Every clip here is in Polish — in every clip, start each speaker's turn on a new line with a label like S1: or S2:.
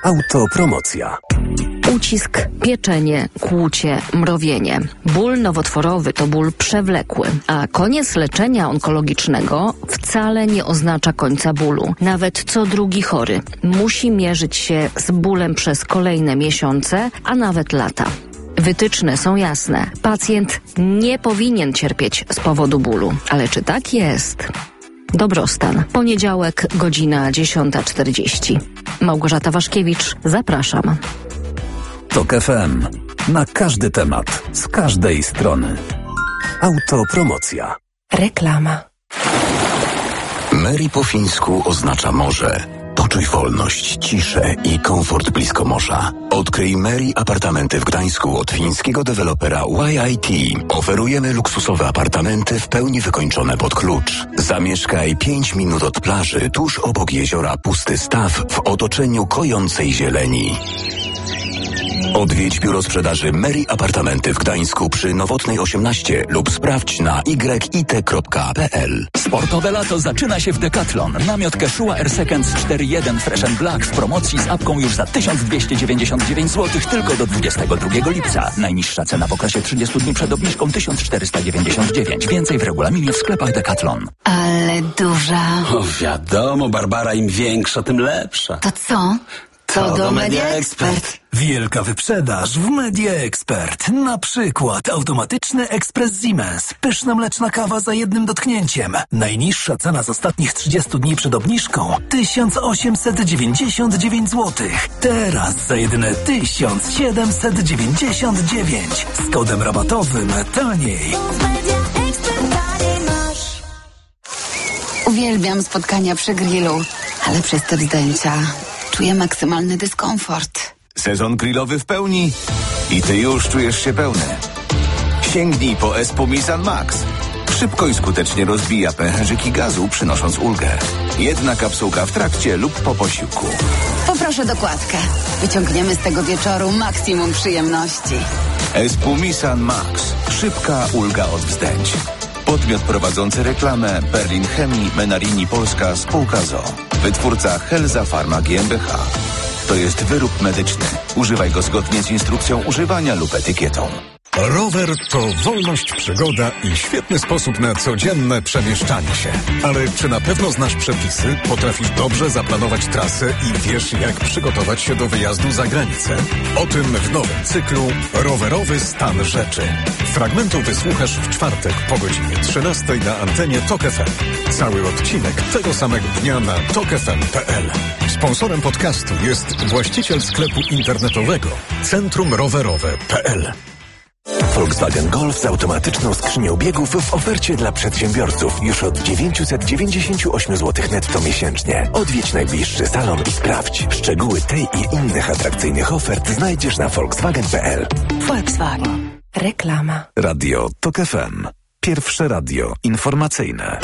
S1: Autopromocja.
S2: Ucisk, pieczenie, kłucie, mrowienie. Ból nowotworowy to ból przewlekły, a koniec leczenia onkologicznego wcale nie oznacza końca bólu. Nawet co drugi chory musi mierzyć się z bólem przez kolejne miesiące, a nawet lata. Wytyczne są jasne. Pacjent nie powinien cierpieć z powodu bólu. Ale czy tak jest? Dobrostan. Poniedziałek, godzina 10:40. Małgorzata Waszkiewicz, zapraszam.
S1: TOK FM. Na każdy temat, z każdej strony. Autopromocja.
S2: Reklama.
S3: Mary po fińsku oznacza morze. Poczuj wolność, ciszę i komfort blisko morza. Odkryj Mary apartamenty w Gdańsku od fińskiego dewelopera YIT. Oferujemy luksusowe apartamenty w pełni wykończone pod klucz. Zamieszkaj 5 minut od plaży, tuż obok jeziora Pusty Staw w otoczeniu kojącej zieleni. Odwiedź biuro sprzedaży Mary Apartamenty w Gdańsku przy Nowotnej 18 lub sprawdź na yit.pl.
S4: Sportowe lato zaczyna się w Decathlon. Namiot Quechua Air Seconds 4.1 Fresh & Black w promocji z apką już za 1299 zł tylko do 22 lipca. Najniższa cena w okresie 30 dni przed obniżką 1499. Więcej w regulaminie w sklepach Decathlon.
S5: Ale duża.
S6: O, wiadomo, Barbara, im większa, tym lepsza.
S5: To co? To do Media Expert.
S7: Wielka wyprzedaż w Media Expert. Na przykład automatyczny ekspres Siemens. Pyszna mleczna kawa za jednym dotknięciem. Najniższa cena z ostatnich 30 dni przed obniżką 1899 zł. Teraz za jedyne 1799. Z kodem rabatowym taniej.
S5: Uwielbiam spotkania przy grillu, ale przez te zdjęcia czuję maksymalny dyskomfort.
S8: Sezon grillowy w pełni i ty już czujesz się pełny. Sięgnij po Espumisan Max. Szybko i skutecznie rozbija pęcherzyki gazu, przynosząc ulgę. Jedna kapsułka w trakcie lub po posiłku.
S5: Poproszę dokładkę. Wyciągniemy z tego wieczoru maksimum przyjemności.
S8: Espumisan Max. Szybka ulga od wzdęć. Podmiot prowadzący reklamę Berlin Chemii Menarini Polska Spółka ZOO. Wytwórca Helza Pharma GmbH. To jest wyrób medyczny. Używaj go zgodnie z instrukcją używania lub etykietą.
S9: Rower to wolność, przygoda i świetny sposób na codzienne przemieszczanie się. Ale czy na pewno znasz przepisy? Potrafisz dobrze zaplanować trasę i wiesz, jak przygotować się do wyjazdu za granicę? O tym w nowym cyklu Rowerowy stan rzeczy. Fragmentu wysłuchasz w czwartek po godzinie 13 na antenie TOK FM. Cały odcinek tego samego dnia na tokfm.pl. Sponsorem podcastu jest właściciel sklepu internetowego centrumrowerowe.pl.
S1: Volkswagen Golf z automatyczną skrzynią biegów w ofercie dla przedsiębiorców już od 998 zł netto miesięcznie. Odwiedź najbliższy salon i sprawdź. Szczegóły tej i innych atrakcyjnych ofert znajdziesz na volkswagen.pl.
S2: Volkswagen. Reklama.
S1: Radio TOK FM. Pierwsze radio informacyjne.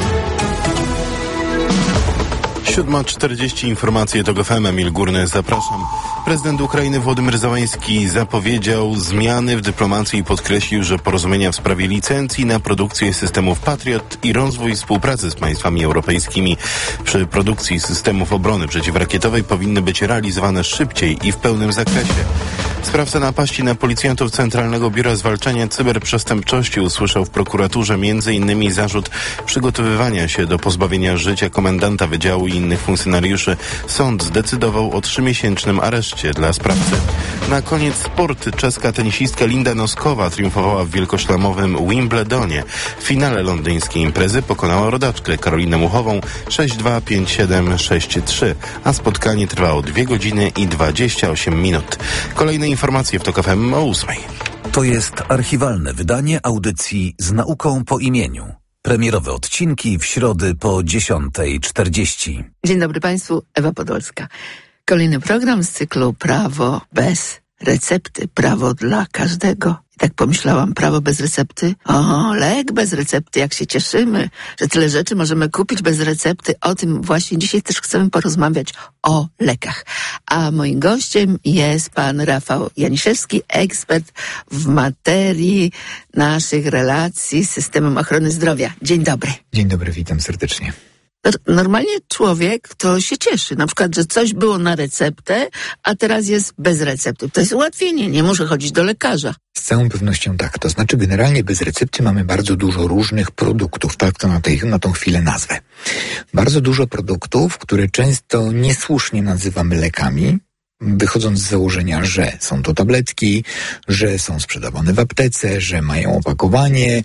S10: 7:40 informacje TOK FM. Emil Górny, zapraszam. Prezydent Ukrainy Władimir Zełański zapowiedział zmiany w dyplomacji i podkreślił, że porozumienia w sprawie licencji na produkcję systemów Patriot i rozwój współpracy z państwami europejskimi przy produkcji systemów obrony przeciwrakietowej powinny być realizowane szybciej i w pełnym zakresie. Sprawca napaści na policjantów Centralnego Biura Zwalczania Cyberprzestępczości usłyszał w prokuraturze m.in. zarzut przygotowywania się do pozbawienia życia komendanta wydziału i innych funkcjonariuszy. Sąd zdecydował o 3-miesięcznym areszcie dla sprawcy. Na koniec sport. Czeska tenisistka Linda Noskowa triumfowała w wielkoszlemowym Wimbledonie. W finale londyńskiej imprezy pokonała rodaczkę Karolinę Muchową 6-2, 5-7, 6-3, a spotkanie trwało 2 godziny i 28 minut. Kolejne informacje w TOK FM o 8.
S1: To jest archiwalne wydanie audycji z nauką po imieniu. Premierowe odcinki w środy po 10:40.
S11: Dzień dobry Państwu, Ewa Podolska. Kolejny program z cyklu Prawo bez recepty, prawo dla każdego. I tak pomyślałam, prawo bez recepty? O, lek bez recepty, jak się cieszymy, że tyle rzeczy możemy kupić bez recepty. O tym właśnie dzisiaj też chcemy porozmawiać, o lekach. A moim gościem jest pan Rafał Janiszewski, ekspert w materii naszych relacji z systemem ochrony zdrowia. Dzień dobry.
S12: Dzień dobry, witam serdecznie.
S11: Normalnie człowiek to się cieszy. Na przykład, że coś było na receptę, a teraz jest bez recepty. To jest ułatwienie, nie muszę chodzić do lekarza.
S12: Z całą pewnością tak. To znaczy generalnie bez recepty mamy bardzo dużo różnych produktów, tak to na tą chwilę nazwę. Bardzo dużo produktów, które często niesłusznie nazywamy lekami, wychodząc z założenia, że są to tabletki, że są sprzedawane w aptece, że mają opakowanie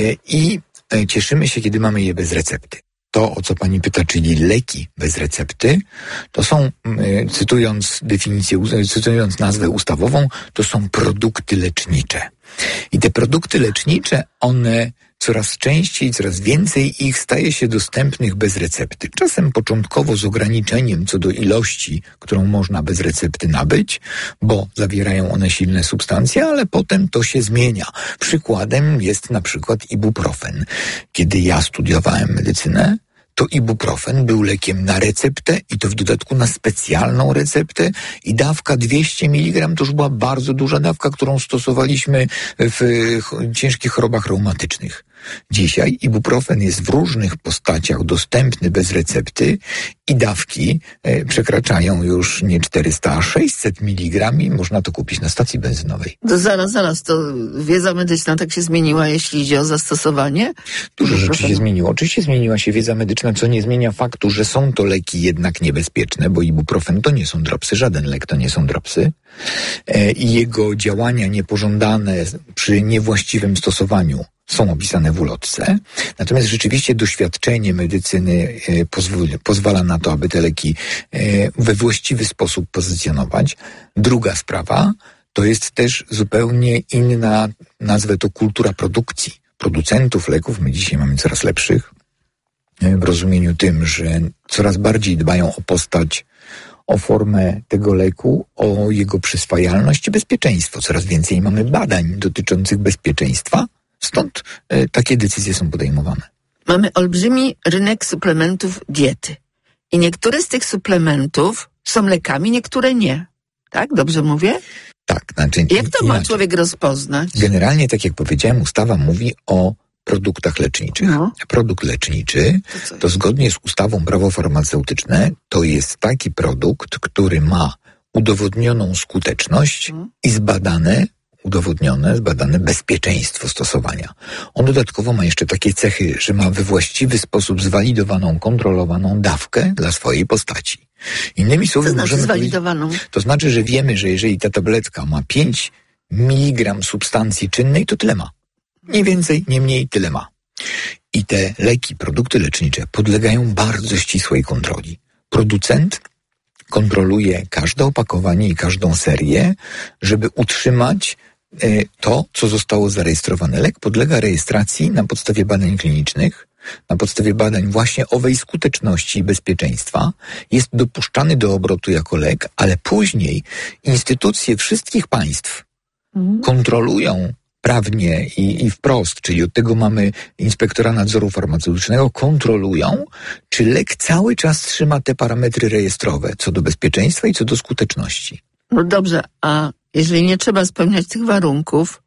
S12: i cieszymy się, kiedy mamy je bez recepty. To, o co pani pyta, czyli leki bez recepty, to są, cytując definicję, cytując nazwę ustawową, to są produkty lecznicze. I te produkty lecznicze, one coraz częściej, coraz więcej ich staje się dostępnych bez recepty. Czasem początkowo z ograniczeniem co do ilości, którą można bez recepty nabyć, bo zawierają one silne substancje, ale potem to się zmienia. Przykładem jest na przykład ibuprofen. Kiedy ja studiowałem medycynę, to ibuprofen był lekiem na receptę i to w dodatku na specjalną receptę i dawka 200 mg to już była bardzo duża dawka, którą stosowaliśmy w ciężkich chorobach reumatycznych. Dzisiaj ibuprofen jest w różnych postaciach dostępny bez recepty i dawki przekraczają już nie 400, a 600 mg i można to kupić na stacji benzynowej.
S11: To zaraz, to wiedza medyczna tak się zmieniła, jeśli idzie o zastosowanie?
S12: Dużo rzeczy się zmieniło. Oczywiście zmieniła się wiedza medyczna, co nie zmienia faktu, że są to leki jednak niebezpieczne, bo ibuprofen to nie są dropsy, żaden lek to nie są dropsy i jego działania niepożądane przy niewłaściwym stosowaniu są opisane w ulotce. Natomiast rzeczywiście doświadczenie medycyny pozwala na to, aby te leki we właściwy sposób pozycjonować. Druga sprawa to jest też zupełnie inna, nazwę to kultura produkcji. Producentów leków, my dzisiaj mamy coraz lepszych, w rozumieniu tym, że coraz bardziej dbają o postać, o formę tego leku, o jego przyswajalność i bezpieczeństwo. Coraz więcej mamy badań dotyczących bezpieczeństwa, stąd takie decyzje są podejmowane.
S11: Mamy olbrzymi rynek suplementów diety. I niektóre z tych suplementów są lekami, niektóre nie. Tak? Dobrze mówię?
S12: Tak. Znaczy,
S11: jak to ma człowiek rozpoznać?
S12: Generalnie, tak jak powiedziałem, ustawa mówi o produktach leczniczych. No. Produkt leczniczy to zgodnie z ustawą prawo farmaceutyczne to jest taki produkt, który ma udowodnioną skuteczność i zbadane bezpieczeństwo stosowania. On dodatkowo ma jeszcze takie cechy, że ma we właściwy sposób zwalidowaną, kontrolowaną dawkę dla swojej postaci. Innymi słowy, możemy
S11: zwalidowaną?
S12: To znaczy, że wiemy, że jeżeli ta tabletka ma 5 mg substancji czynnej, to tyle ma. Nie więcej, nie mniej, tyle ma. I te leki, produkty lecznicze podlegają bardzo ścisłej kontroli. Producent kontroluje każde opakowanie i każdą serię, żeby utrzymać to, co zostało zarejestrowane. Lek podlega rejestracji na podstawie badań klinicznych, na podstawie badań właśnie owej skuteczności i bezpieczeństwa. Jest dopuszczany do obrotu jako lek, ale później instytucje wszystkich państw kontrolują prawnie i wprost, czyli od tego mamy Inspektora Nadzoru Farmaceutycznego, kontrolują, czy lek cały czas trzyma te parametry rejestrowe, co do bezpieczeństwa i co do skuteczności.
S11: No dobrze, a jeżeli nie trzeba spełniać tych warunków,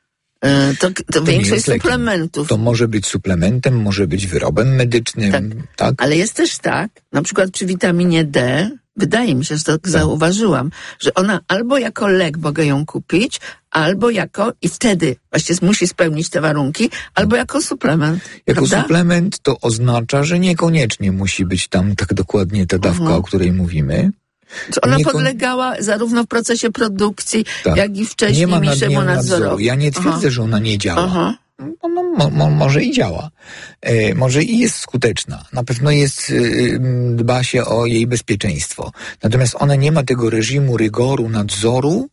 S11: to większość suplementów.
S12: To może być suplementem, może być wyrobem medycznym. Tak.
S11: Ale jest też tak, na przykład przy witaminie D, wydaje mi się, że tak zauważyłam, że ona albo jako lek mogę ją kupić, albo i wtedy właśnie musi spełnić te warunki, albo jako suplement.
S12: Jako suplement to oznacza, że niekoniecznie musi być tam tak dokładnie ta dawka, o której mówimy.
S11: Czy ona podlegała zarówno w procesie produkcji, jak i wcześniejszemu nadzorowi?
S12: Ja nie twierdzę, że ona nie działa. Może i działa. Może i jest skuteczna. Na pewno dba się o jej bezpieczeństwo. Natomiast ona nie ma tego reżimu rygoru, nadzoru,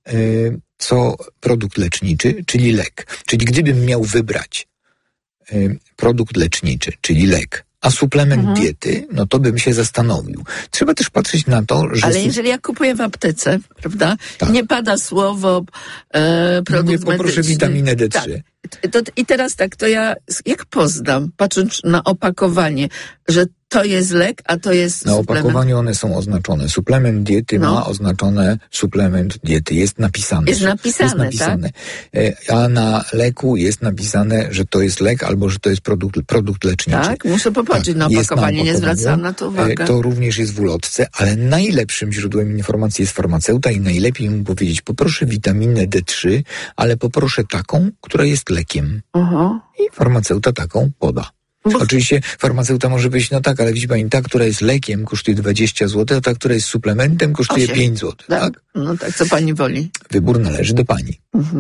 S12: co produkt leczniczy, czyli lek. Czyli gdybym miał wybrać produkt leczniczy, czyli lek, a suplement diety, no to bym się zastanowił. Trzeba też patrzeć na to, że...
S11: Ale jeżeli ja kupuję w aptece, prawda? Tak. Nie pada słowo produkt medyczny.
S12: Poproszę witaminę D3.
S11: I teraz tak, to ja jak poznam, patrząc na opakowanie, że to jest lek, a to jest
S12: na
S11: suplement?
S12: opakowaniu one są oznaczone. Suplement diety ma oznaczone suplement diety. Jest napisane.
S11: Jest napisane, tak?
S12: A na leku jest napisane, że to jest lek albo że to jest produkt leczniczy.
S11: Tak, muszę popatrzeć na opakowanie, nie zwracałam na to uwagi.
S12: To również jest w ulotce, ale najlepszym źródłem informacji jest farmaceuta i najlepiej mu powiedzieć, poproszę witaminę D3, ale poproszę taką, która jest lekiem. I farmaceuta taką poda. Oczywiście farmaceuta może powiedzieć, no tak, ale widzi pani, ta, która jest lekiem, kosztuje 20 zł, a ta, która jest suplementem, kosztuje 5 zł. Tak?
S11: No tak, co pani woli?
S12: Wybór należy do pani.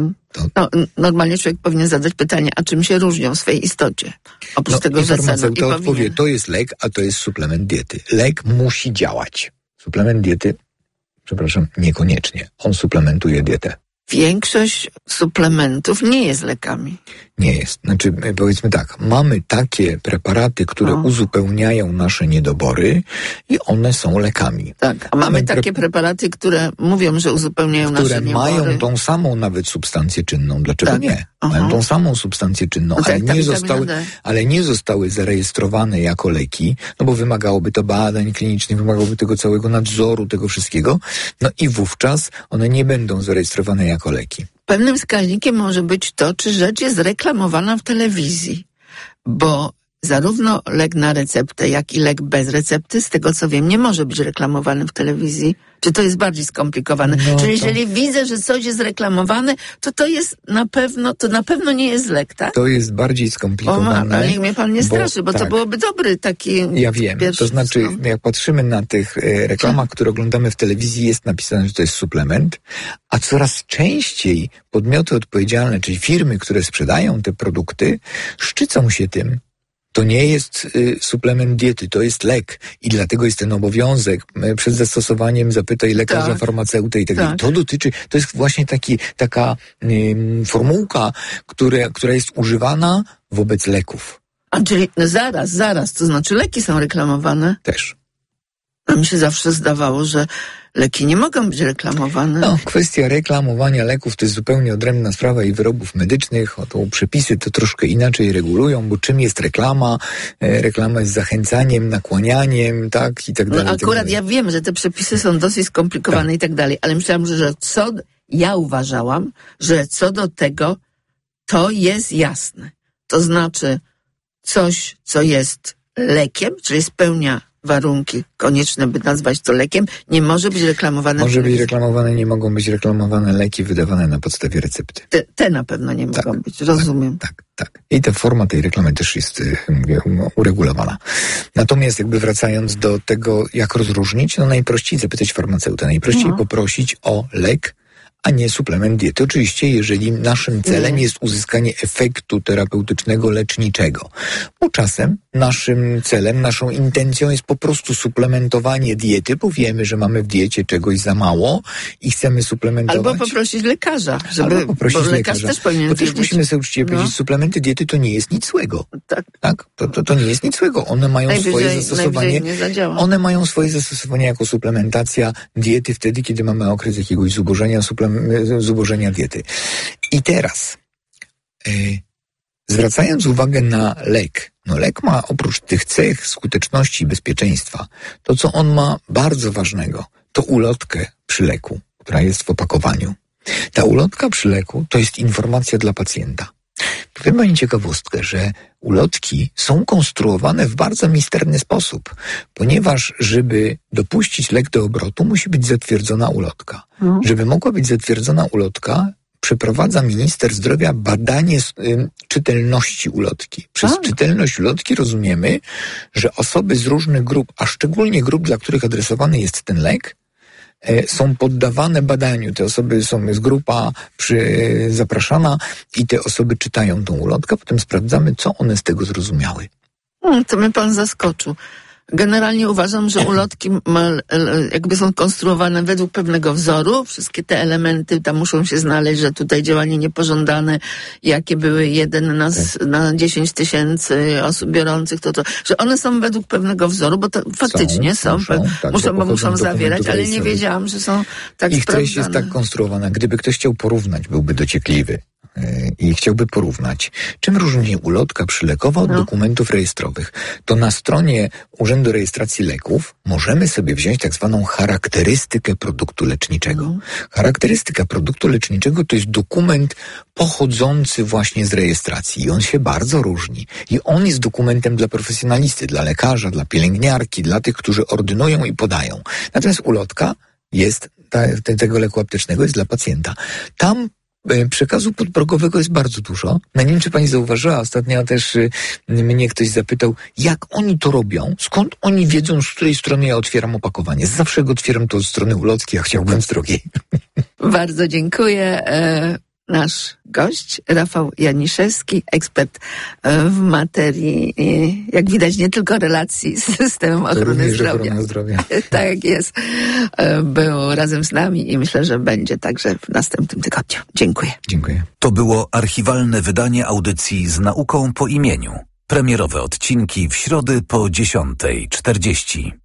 S11: Normalnie człowiek powinien zadać pytanie, a czym się różnią w swej istocie? Oprócz tego, że
S12: farmaceuta odpowie, to jest lek, a to jest suplement diety. Lek musi działać. Suplement diety, niekoniecznie. On suplementuje dietę.
S11: Większość suplementów nie jest lekami.
S12: Nie jest. Znaczy, powiedzmy tak, mamy takie preparaty, które uzupełniają nasze niedobory i one są lekami.
S11: Tak, a mamy takie preparaty, które mówią, że uzupełniają nasze niedobory.
S12: Które mają tą samą nawet substancję czynną. Dlaczego nie? Mają tą samą substancję czynną, ale nie zostały zarejestrowane jako leki, no bo wymagałoby to badań klinicznych, wymagałoby tego całego nadzoru, tego wszystkiego. No i wówczas one nie będą zarejestrowane jako leki.
S11: Pewnym wskaźnikiem może być to, czy rzecz jest reklamowana w telewizji, bo zarówno lek na receptę, jak i lek bez recepty, z tego co wiem, nie może być reklamowany w telewizji. Czy to jest bardziej skomplikowane? Czyli jeżeli widzę, że coś jest reklamowane, to jest na pewno nie jest lek, tak?
S12: To jest bardziej skomplikowane.
S11: Ale niech mnie pan nie straszy, bo to byłoby dobry taki...
S12: Ja wiem, to znaczy jak patrzymy na tych reklamach, które oglądamy w telewizji, jest napisane, że to jest suplement, a coraz częściej podmioty odpowiedzialne, czyli firmy, które sprzedają te produkty, szczycą się tym. To nie jest suplement diety, to jest lek i dlatego jest ten obowiązek przed zastosowaniem zapytaj lekarza, farmaceutę i tak dalej. To jest właśnie taka formułka, która jest używana wobec leków.
S11: A czyli zaraz, to znaczy leki są reklamowane?
S12: Też.
S11: A mi się zawsze zdawało, że leki nie mogą być reklamowane.
S12: No, kwestia reklamowania leków to jest zupełnie odrębna sprawa i wyrobów medycznych. Przepisy to troszkę inaczej regulują, bo czym jest reklama? Reklama jest zachęcaniem, nakłanianiem, tak? I tak dalej.
S11: No akurat ja wiem, że te przepisy są dosyć skomplikowane i tak dalej, ale myślałam, że ja uważałam, że co do tego to jest jasne. To znaczy coś, co jest lekiem, czyli spełnia warunki konieczne, by nazwać to lekiem, nie może być reklamowane.
S12: Nie mogą być reklamowane leki wydawane na podstawie recepty.
S11: Te na pewno nie mogą być, rozumiem.
S12: Tak. I ta forma tej reklamy też jest, uregulowana. Natomiast wracając do tego, jak rozróżnić, najprościej zapytać farmaceutę, najprościej poprosić o lek, a nie suplement diety. Oczywiście, jeżeli naszym celem jest uzyskanie efektu terapeutycznego, leczniczego. Bo czasem naszym celem, naszą intencją jest po prostu suplementowanie diety, bo wiemy, że mamy w diecie czegoś za mało i chcemy suplementować.
S11: Albo poprosić lekarza, bo lekarz też powinien wiedzieć.
S12: Bo też musimy sobie uczciwie powiedzieć, suplementy diety to nie jest nic złego. Tak? To nie jest nic złego. One mają swoje zastosowanie. One mają swoje zastosowanie jako suplementacja diety wtedy, kiedy mamy okres jakiegoś zubożenia diety. I teraz, zwracając uwagę na lek, lek ma oprócz tych cech skuteczności i bezpieczeństwa, to co on ma bardzo ważnego, to ulotkę przy leku, która jest w opakowaniu. Ta ulotka przy leku to jest informacja dla pacjenta. Powiem pani ciekawostkę, że ulotki są konstruowane w bardzo misterny sposób, ponieważ żeby dopuścić lek do obrotu, musi być zatwierdzona ulotka. Żeby mogła być zatwierdzona ulotka, przeprowadza minister zdrowia badanie czytelności ulotki. Przez czytelność ulotki rozumiemy, że osoby z różnych grup, a szczególnie grup, dla których adresowany jest ten lek, są poddawane badaniu. Te osoby jest grupa zapraszana i te osoby czytają tą ulotkę, potem sprawdzamy, co one z tego zrozumiały.
S11: To mnie pan zaskoczył. Generalnie uważam, że ulotki są konstruowane według pewnego wzoru. Wszystkie te elementy tam muszą się znaleźć, że tutaj działanie niepożądane, jakie były 1 na 10 000 osób biorących, że one są według pewnego wzoru, bo to faktycznie muszą zawierać, ale nie wiedziałam, że są tak
S12: ich treść jest tak konstruowana. Gdyby ktoś chciał porównać, byłby dociekliwy. i chciałby porównać, czym różni ulotka przylekowa od dokumentów rejestrowych, to na stronie Urzędu Rejestracji Leków możemy sobie wziąć tak zwaną charakterystykę produktu leczniczego. Charakterystyka produktu leczniczego to jest dokument pochodzący właśnie z rejestracji i on się bardzo różni. I on jest dokumentem dla profesjonalisty, dla lekarza, dla pielęgniarki, dla tych, którzy ordynują i podają. Natomiast ulotka jest, tego leku aptecznego jest dla pacjenta. Tam przekazu podprogowego jest bardzo dużo. Nie wiem, czy pani zauważyła, ostatnio też mnie ktoś zapytał, jak oni to robią, skąd oni wiedzą, z której strony ja otwieram opakowanie. Zawsze go otwieram to od strony ulotki, a chciałbym z drugiej.
S11: Bardzo dziękuję. Nasz gość, Rafał Janiszewski, ekspert w materii, jak widać, nie tylko relacji z systemem ochrony zdrowia. Tak jest. Był razem z nami i myślę, że będzie także w następnym tygodniu. Dziękuję.
S12: Dziękuję.
S13: To było archiwalne wydanie audycji Z nauką po imieniu. Premierowe odcinki w środę po 10:40.